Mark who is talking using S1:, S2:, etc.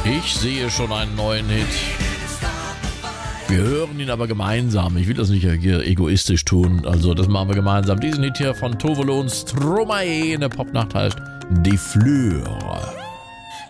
S1: Ich sehe schon einen neuen Hit. Wir hören ihn aber gemeinsam. Ich will das nicht egoistisch tun. Also das machen wir gemeinsam. Diesen Hit hier von Tove Lo und Stromae in der Popnacht heißt Die Fleur.